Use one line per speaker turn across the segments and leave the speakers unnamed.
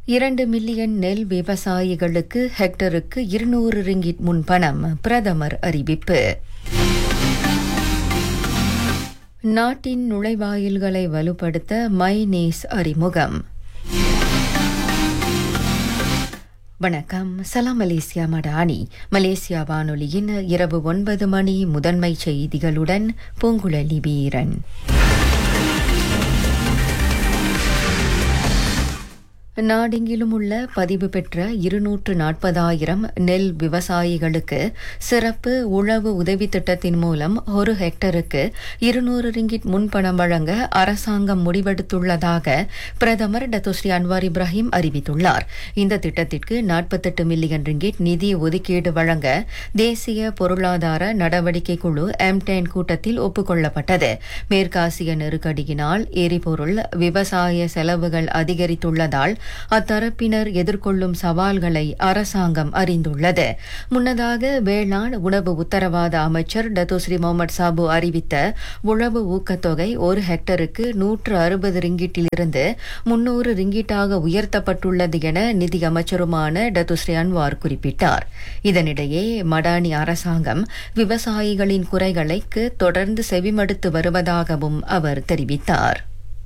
2 million நெல் விவசாயிகளுக்கு ஹெக்டருக்கு 200 ரிங்கிட் முன்பணம் பிரதமர் அறிவிப்பு. நாட்டின் நுழைவாயில்களை வலுப்படுத்த மைனேஸ் அறிமுகம். வணக்கம். சலாம் மலேசியா மடானி. மலேசியா வானொலியின் இரவு 9 மணி முதன்மை செய்திகளுடன் பூங்குழலி வீரன். நாடெங்கிலும் உள்ள பதிவு பெற்ற 240,000 நெல் விவசாயிகளுக்கு சிறப்பு உழவு உதவி திட்டத்தின் மூலம் ஒரு ஹெக்டருக்கு 200 ரிங்கிட் முன்பணம் வழங்க அரசாங்கம் முடிவெடுத்துள்ளதாக பிரதமர் டத்தோஸ்ரீ அன்வார் இப்ராஹிம் அறிவித்துள்ளார். இந்த திட்டத்திற்கு 48 மில்லியன் ரிங்கிட் நிதி ஒதுக்கீடு வழங்க தேசிய பொருளாதார நடவடிக்கை குழு M10 கூட்டத்தில் ஒப்புக்கொள்ளப்பட்டது. மேற்காசிய நெருக்கடியினால் எரிபொருள் விவசாய செலவுகள் அதிகரித்துள்ளதால் அத்தரப்பினர் எதிர்கொள்ளும் சவால்களை அரசாங்கம் அறிந்துள்ளது. முன்னதாக வேளாண் உணவு உத்தரவாத அமைச்சர் டத்தோஸ்ரீ முகமது சாபு அறிவித்த உழவு ஊக்கத்தொகை ஒரு ஹெக்டருக்கு 160 ரிங்கிட்டிலிருந்து 300 ரிங்கிட்டாக உயர்த்தப்பட்டுள்ளது என நிதி அமைச்சருமான டத்தோஸ்ரீ அன்வார் குறிப்பிட்டார். இதனிடையே மடானி அரசாங்கம் விவசாயிகளின் குறைகளுக்கு தொடர்ந்து செவிமடுத்து வருவதாகவும் அவர் தெரிவித்தார்.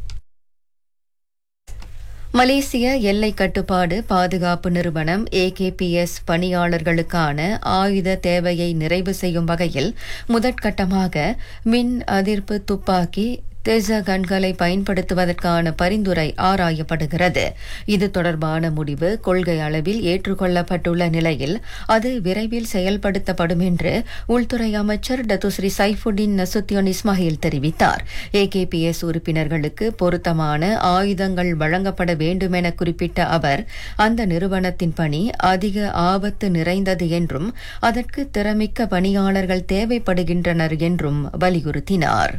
மலேசிய எல்லை கட்டுப்பாடு பாதுகாப்பு நிறுவனம் AKPS பணியாளர்களுக்கான ஆயுத தேவையை நிறைவு செய்யும் வகையில் முதற்கட்டமாக மின் அதிர்ப்பு துப்பாக்கி கன்களை பயன்படுத்துவதற்கான பரிந்துரை ஆராயப்படுகிறது. இது தொடர்பான முடிவு கொள்கை அளவில் ஏற்றுக்கொள்ளப்பட்டுள்ள நிலையில் அது விரைவில் செயல்படுத்தப்படும் என்று உள்துறை அமைச்சர் டத்தோஸ்ரீ சைஃபுடின் நசுத்தியோன் இஸ்மாயில் தெரிவித்தார். AKPS உறுப்பினர்களுக்கு பொருத்தமான ஆயுதங்கள் வழங்கப்பட வேண்டும் என குறிப்பிட்ட அவர் அந்த நிறுவனத்தின் பணி அதிக ஆபத்து நிறைந்தது என்றும் அதற்கு திறமிக்க பணியாளர்கள் தேவைப்படுகின்றனர் என்றும் வலியுறுத்தினார்.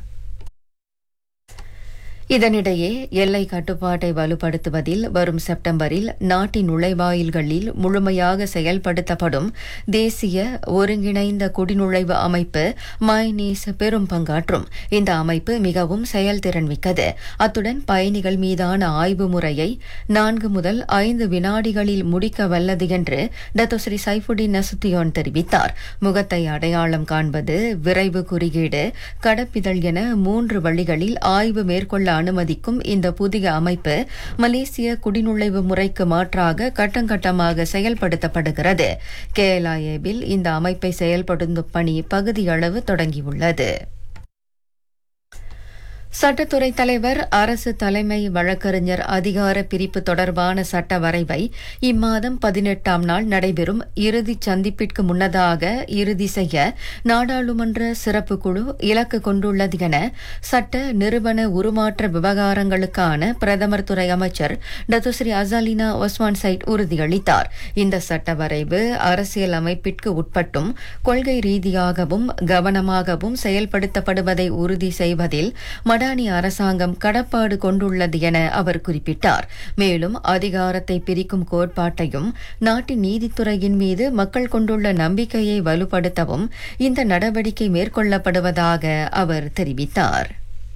இதனிடையே எல்லை கட்டுப்பாட்டை வலுப்படுத்துவதில் வரும் செப்டம்பரில் நாட்டின் நுழைவாயில்களில் முழுமையாக செயல்படுத்தப்படும் தேசிய ஒருங்கிணைந்த குடிநுழைவு அமைப்பு மைனேஸ் பெரும் பங்காற்றும். இந்த அமைப்பு மிகவும் செயல்திறன் மிக்கது. அத்துடன் பயணிகள் மீதான ஆய்வு முறையை 4 முதல் 5 வினாடிகளில் முடிக்க வல்லது என்று டத்தோஸ்ரீ சைஃபுடின் நசுத்தியோன் தெரிவித்தார். முகத்தை அடையாளம் காண்பது, விரைவு குறியீடு, கடப்பிதழ் என 3 வழிகளில் ஆய்வு மேற்கொள்ள அனுமதிக்கும் இந்த புதிய அமைப்பு மலேசிய குடிநுழைவு முறைக்கு மாற்றாக கட்டங்கட்டமாக செயல்படுத்தப்படுகிறது. KLIA-வில் இந்த அமைப்பை செயல்படுத்தும் பணி பகுதியளவு தொடங்கியுள்ளது. சட்டத்துறை தலைவர் அரசு தலைமை வழக்கறிஞர் அதிகார பிரிப்பு தொடர்பான சட்ட வரைவை இம்மாதம் 18ஆம் நாள் நடைபெறும் இறுதி சந்திப்பிற்கு முன்னதாக இறுதி செய்ய நாடாளுமன்ற சிறப்பு குழு இலக்கு கொண்டுள்ளது என சட்ட நிறுவன உருமாற்ற விவகாரங்களுக்கான பிரதமர் துறை அமைச்சர் டத்தோஸ்ரீ அசாலினா ஒஸ்மான் சைட் உறுதியளித்தார். இந்த சட்ட வரைவு அரசியல் அமைப்பிற்கு உட்பட்டும் கொள்கை ரீதியாகவும் கவனமாகவும் செயல்படுத்தப்படுவதை உறுதி செய்வதில் மடானி அரசாங்கம் கடப்பாடு கொண்டுள்ளது என அவர் குறிப்பிட்டார். மேலும் அதிகாரத்தை பிரிக்கும் கோட்பாட்டையும் நாட்டின் நீதித்துறையின் மீது மக்கள் கொண்டுள்ள நம்பிக்கையை வலுப்படுத்தவும் இந்த நடவடிக்கை மேற்கொள்ளப்படுவதாக அவர் தெரிவித்தார்.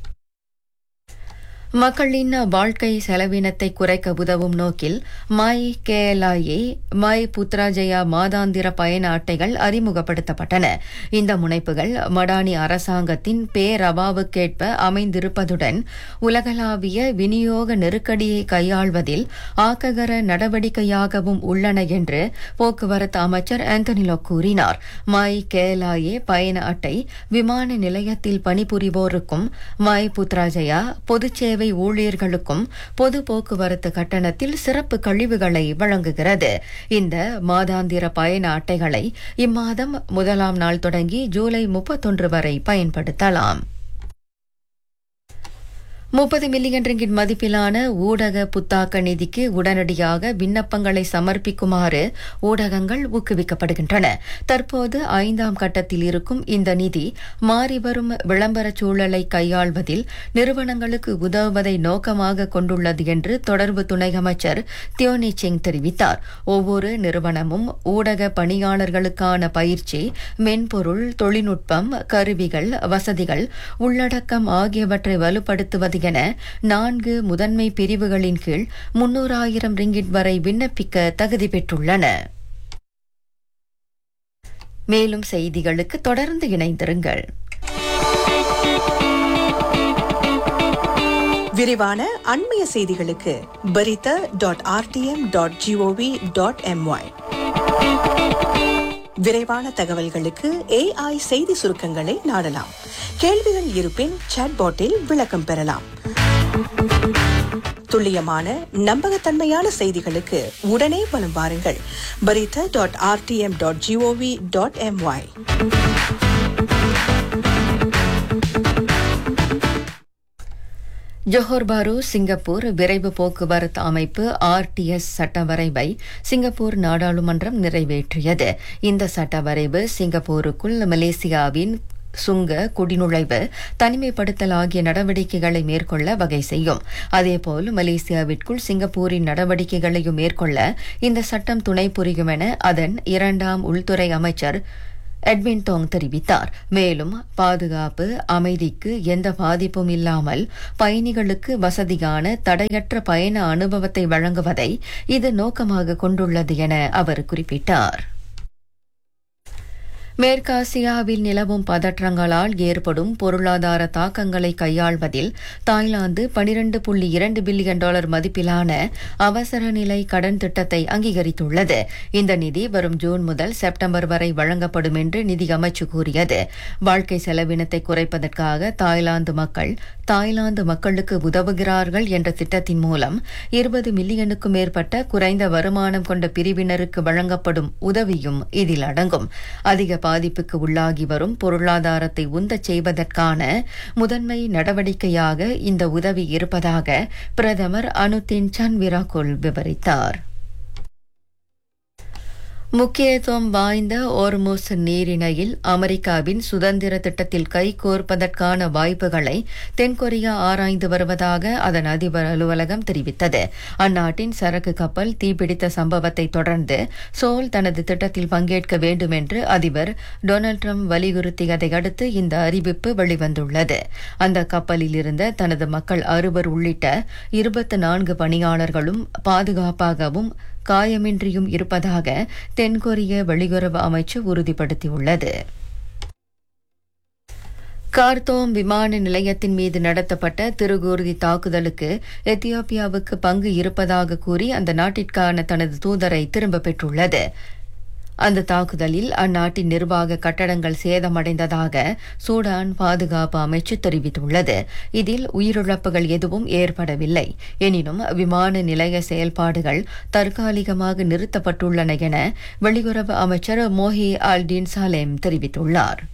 மக்களின் வாழ்க்கை செலவினத்தை குறைக்க உதவும் நோக்கில் மை KLIA மை புத்ராஜயா மாதாந்திர பயண அட்டைகள் அறிமுகப்படுத்தப்பட்டன. இந்த முனைப்புகள் மடானி அரசாங்கத்தின் பேரவாவுக்கேற்ப அமைந்திருப்பதுடன் உலகளாவிய விநியோக நெருக்கடியை கையாள்வதில் ஆக்ககர நடவடிக்கையாகவும் உள்ளன என்று போக்குவரத்து அமைச்சர் ஆந்தனிலோ கூறினார். மை KLIA பயண அட்டை விமான நிலையத்தில் பணிபுரிவோருக்கும் மை புத்ராஜயா பொதுச்சேவை ஊழியர்களுக்கும் பொது போக்குவரத்து கட்டணத்தில் சிறப்பு கழிவுகளை வழங்குகிறது. இந்த மாதாந்திர பயண அட்டைகளை இம்மாதம் 1ஆம் நாள் தொடங்கி ஜூலை 31 வரை பயன்படுத்தலாம். 30 மில்லியன் ரிங்கிட் மதிப்பிலான ஊடக புத்தாக்க நிதிக்கு உடனடியாக விண்ணப்பங்களை சமர்ப்பிக்குமாறு ஊடகங்கள் ஊக்குவிக்கப்படுகின்றன. தற்போது 5ஆம் கட்டத்தில் இருக்கும் இந்த நிதி மாறிவரும் விளம்பர சூழலை கையாள்வதில் நிறுவனங்களுக்கு உதவுவதை நோக்கமாக கொண்டுள்ளது என்று தொடர்பு துணை அமைச்சர் தியோனி சிங் தெரிவித்தார். ஒவ்வொரு நிறுவனமும் ஊடக பணியாளர்களுக்கான பயிற்சி, மென்பொருள், தொழில்நுட்பம், கருவிகள், வசதிகள், உள்ளடக்கம் ஆகியவற்றை வலுப்படுத்துவது என 4 முதன்மை பிரிவுகளின் கீழ் 300,000 ரிங்கிட் வரை விண்ணப்பிக்க தகுதி பெற்றுள்ளன. மேலும் செய்திகளுக்கு தொடர்ந்து இணைந்திருங்கள்.
விரிவான அண்மைய செய்திகளுக்கு berita.rtm.gov.my. விரைவான தகவல்களுக்கு AI செய்தி சுருக்கங்களை நாடலாம். கேள்விகள் இருப்பின் சாட்பாட்டில் விளக்கம் பெறலாம். துல்லியமான நம்பகத்தன்மையான செய்திகளுக்கு உடனே வலம் வாருங்கள். berita.rtm.gov.my.
ஜோஹர் பாரு சிங்கப்பூர் விரைவு போக்குவரத்து அமைப்பு RTS சட்டவரைவை சிங்கப்பூர் நாடாளுமன்றம் நிறைவேற்றியது. இந்த சட்டவரைவு சிங்கப்பூருக்குள் மலேசியாவின் சுங்க குடிநுழைவு தனிமைப்படுத்தல் ஆகிய நடவடிக்கைகளை மேற்கொள்ள வகை செய்யும். அதேபோல் மலேசியாவிற்குள் சிங்கப்பூரின் நடவடிக்கைகளையும் மேற்கொள்ள இந்த சட்டம் துணை புரியும் என அதன் 2ஆம் உள்துறை அமைச்சர் எட்வின் டோங் தெரிவித்தார். மேலும் பாதுகாப்பு அமைதிக்கு எந்த பாதிப்பும் இல்லாமல் பயணிகளுக்கு வசதியான தடையற்ற பயண அனுபவத்தை வழங்குவதை இது நோக்கமாக கொண்டுள்ளது என அவர் குறிப்பிட்டார். மேற்காசியாவில் நிலவும் பதற்றங்களால் ஏற்படும் பொருளாதார தாக்கங்களை கையாள்வதில் தாய்லாந்து $12.2 பில்லியன் மதிப்பிலான அவசர நிலை கடன் திட்டத்தை அங்கீகரித்துள்ளது. இந்த நிதி வரும் ஜூன் முதல் செப்டம்பர் வரை வழங்கப்படும் என்று நிதி அமைச்சு கூறியது. வாழ்க்கை செலவினத்தை குறைப்பதற்காக தாய்லாந்து மக்களுக்கு உதவுகிறார்கள் என்ற திட்டத்தின் மூலம் 20 மில்லியனுக்கும் மேற்பட்ட குறைந்த வருமானம் கொண்ட பிரிவினருக்கு வழங்கப்படும் உதவியும் இதில் அடங்கும். அதிக பாதிப்புக்கு உள்ளாகி வரும் பொருளாதாரத்தை உந்தச் செய்வதற்கான முதன்மை நடவடிக்கையாக இந்த உதவி இருப்பதாக பிரதமர் அனுதின் சன்விராகுல் விவரித்தார். முக்கியத்துவம் வாய்ந்த ஓர்முஸ் நீரிணையில் அமெரிக்காவின் சுதந்திர திட்டத்தில் கைகோர்ப்பதற்கான வாய்ப்புகளை தென்கொரியா ஆராய்ந்து வருவதாக அதன் அதிபர் அலுவலகம் தெரிவித்தது. அந்நாட்டின் சரக்கு கப்பல் தீப்பிடித்த சம்பவத்தை தொடர்ந்து சோல் தனது திட்டத்தில் பங்கேற்க வேண்டும் என்று அதிபர் டொனால்ட் ட்ரம்ப் வலியுறுத்தியதை அடுத்து இந்த அறிவிப்பு வெளிவந்துள்ளது. அந்த கப்பலில் இருந்த தனது மக்கள் 60 உள்ளிட்ட 24 பணியாளர்களும் பாதுகாப்பாகவும் காயமின்றியும் இருப்பதாக தென்கொரிய வெளியுறவு அமைச்சு உறுதிப்படுத்தியுள்ளது. கார்த்தோம் விமான நிலையத்தின் மீது நடத்தப்பட்ட திருகூர்தி தாக்குதலுக்கு எத்தியோப்பியாவுக்கு பங்கு இருப்பதாக கூறி அந்த நாட்டிற்கான தனது தூதரை திரும்பப் பெற்றுள்ளது. அந்த தாக்குதலில் அந்நாட்டின் நிர்வாக கட்டடங்கள் சேதமடைந்ததாக சூடான் பாதுகாப்பு அமைச்சு தெரிவித்துள்ளது. இதில் உயிரிழப்புகள் எதுவும் ஏற்படவில்லை. எனினும் விமான நிலைய செயல்பாடுகள் தற்காலிகமாக நிறுத்தப்பட்டுள்ளன என வெளியுறவு அமைச்சர் மோஹி அல்டின் சாலேம் தெரிவித்துள்ளார்.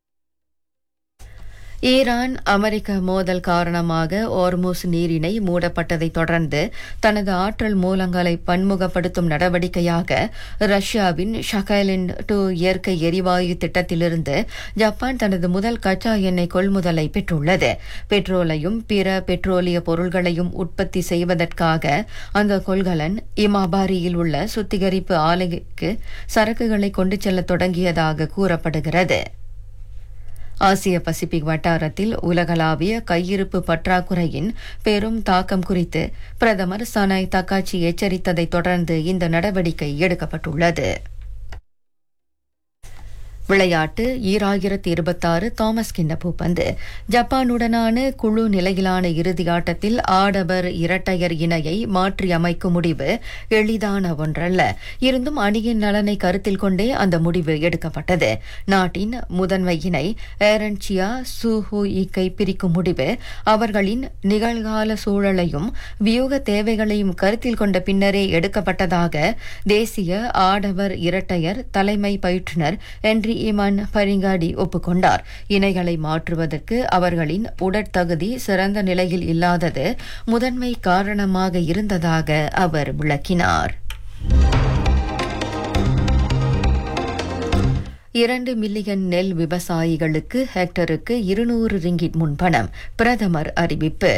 ஈரான் அமெரிக்க மோதல் காரணமாக ஓர்முஸ் நீரிணை மூடப்பட்டதை தொடர்ந்து தனது ஆற்றல் மூலங்களை பன்முகப்படுத்தும் நடவடிக்கையாக ரஷ்யாவின் ஷகலின் 2 இயற்கை எரிவாயு திட்டத்திலிருந்து ஜப்பான் தனது முதல் கச்சா எண்ணெய் கொள்முதலை பெற்றுள்ளது. பெட்ரோலையும் பிற பெட்ரோலிய பொருள்களையும் உற்பத்தி செய்வதற்காக அந்த கொள்கலன் இமாபாரியில் உள்ள சுத்திகரிப்பு ஆலைக்கு சரக்குகளை கொண்டு செல்ல தொடங்கியதாக கூறப்படுகிறது. ஆசிய பசிபிக் வட்டாரத்தில் உலகளாவிய கையிருப்பு பற்றாக்குறையின் பெரும் தாக்கம் குறித்து பிரதமர் சனாய் தக்காச்சி எச்சரித்ததை தொடர்ந்து இந்த நடவடிக்கை எடுக்கப்பட்டுள்ளது. விளையாட்டு 2026 தாமஸ் கிண்ண பூப்பந்து. ஜப்பானுடனான குழு நிலையிலான இறுதி ஆட்டத்தில் ஆடவர் இரட்டையர் இணையை மாற்றி அமைக்கும் முடிவு எளிதான ஒன்றல்ல. இருந்தும் அணியின் நலனை கருத்தில் கொண்டே அந்த முடிவு எடுக்கப்பட்டது. நாட்டின் முதன்மை இணை ஏரன்சியா சூஹூஇக்கை பிரிக்கும் முடிவு அவர்களின் நிகழ்கால சூழலையும் வியூக தேவைகளையும் கருத்தில் கொண்ட பின்னரே எடுக்கப்பட்டதாக தேசிய ஆடவர் இரட்டையர் தலைமை பயிற்றுநர் என்றி இமான் பரிங்காடி ஒப்புக்கொண்டார். இணைகளை மாற்றுவதற்கு அவர்களின் உடற்தகுதி சிறந்த நிலையில் இல்லாதது முதன்மை காரணமாக இருந்ததாக அவர் விளக்கினார். 2 மில்லியன் நெல் விவசாயிகளுக்கு ஹெக்டருக்கு 200 ரிங்கிட் முன்பணம் பிரதமர் அறிவிப்பு.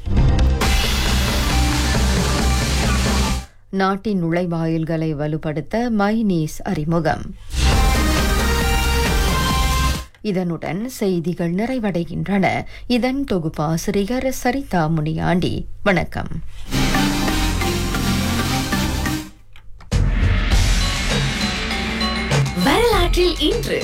நாட்டின் நுழைவாயில்களை வலுப்படுத்த மைனீஸ் அறிமுகம். இதனுடன் செய்திகள் நிறைவடைகின்றன. இதன் தொகுப்பாசிரியர் சரிதா முனியாண்டி. வணக்கம்.
வரலாற்றில் இன்று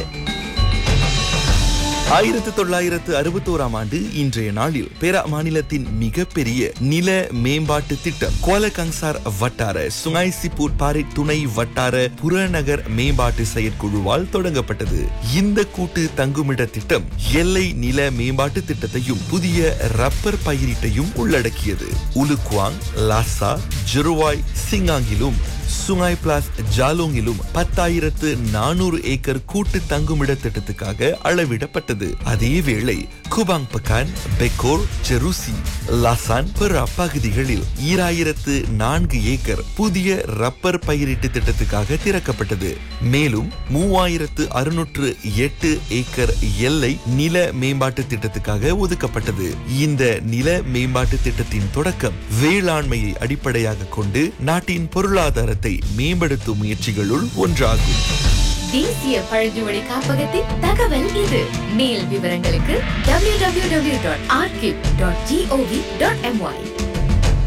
1961ஆம் ஆண்டு இன்றைய நாளில் பெரா மாநிலத்தின் மிகப்பெரிய நில மேம்பாட்டு திட்டம் குவாலகங்சார் வட்டார சுங்காய் சிப்பூர் பாரிட் துணை வட்டார புறநகர் மேம்பாட்டு செயற்குழுவால் தொடங்கப்பட்டது. இந்த கூட்டு தங்குமிட திட்டம் எல்லை நில மேம்பாட்டு திட்டத்தையும் புதிய ரப்பர் பயிரிட்டையும் உள்ளடக்கியது. உலுக்குவாங், லாசா, ஜெருவாய், சிங்காங்கிலும் சுங்காய் பிளாஸ் ஜாலோங்கிலும் 10,400 ஏக்கர் கூட்டு தங்குமிட திட்டத்துக்காக அளவிடப்பட்டது. அதேவேளை குபாங் பகான், பெக்கோர், ஜெருசி, லாசான், பெரா பகுதிகளில் 2,004 ஏக்கர் புதிய ரப்பர் பயிரிட்டு திட்டத்துக்காக திறக்கப்பட்டது. மேலும் 3,608 ஏக்கர் எல்லை நில மேம்பாட்டு திட்டத்துக்காக ஒதுக்கப்பட்டது. இந்த நில மேம்பாட்டு திட்டத்தின் தொடக்கம் வேளாண்மையை அடிப்படையாக கொண்டு நாட்டின் பொருளாதாரத்தை மேம்படுத்தும் முயற்சிகளுள் ஒன்றாகும்.
தேசிய பழங்குடி காப்பகத்தின் தகவல் இது. மேல் விவரங்களுக்கு www.archive.gov.my